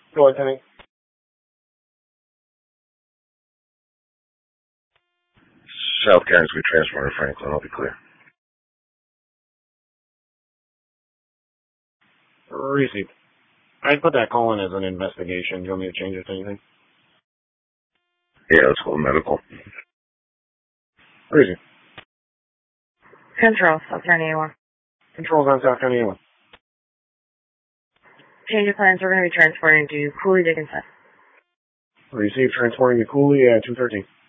Go ahead, Timmy. South Cairnsview Transport in Franklin, I'll be clear. Received. I'd put that call in as an investigation. Do you want me to change it to anything? Yeah, let's go medical. Received. Control, South County A1. Control's on South County A1. Change of plans, we're going to be transporting to Cooley Dickinson. Received, transporting to Cooley at 213.